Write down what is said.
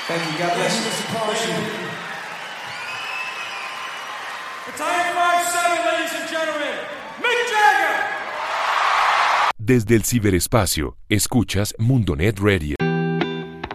Thank you. God bless you. Mr. Parson. Battalion 57, ladies and gentlemen, Mick Jagger. Desde el ciberespacio, escuchas Mundonet Radio.